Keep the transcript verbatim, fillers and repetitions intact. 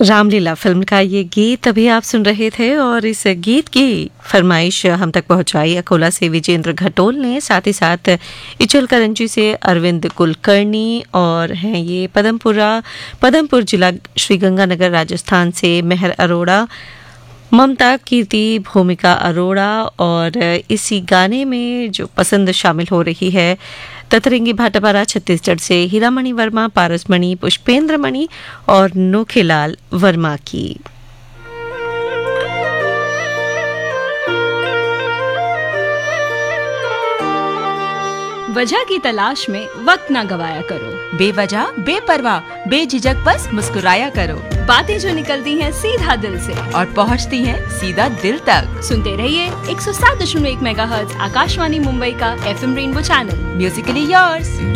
Ramlila film का ये गीत अभी आप सुन रहे थे और इस गीत की फरमाइश हम तक पहुंचाई अकोला से विजेंद्र घटोल ने, साथ ही साथ इचल करंजी से अरविंद कुलकर्णी और हैं ये पदमपुरा पदमपुर जिला श्रीगंगानगर राजस्थान से मेहर अरोड़ा, ममता कीर्ति भूमिका अरोड़ा। और इसी गाने में जो पसंद शामिल हो रही है ततरंगी भाटापारा छत्तीसगढ़ से हीरामणि वर्मा, पारसमणि, पुष्पेंद्र मणि और नोखेलाल वर्मा की। वजह की तलाश में वक्त ना गवाया करो, बेवजह बेपरवाह बेझिझक बस मुस्कुराया करो। बातें जो निकलती हैं सीधा दिल से और पहुंचती हैं सीधा दिल तक। सुनते रहिए एक सौ सात दशमलव एक मेगाहर्ट्ज आकाशवाणी मुंबई का FM rainbow channel, Musically yours.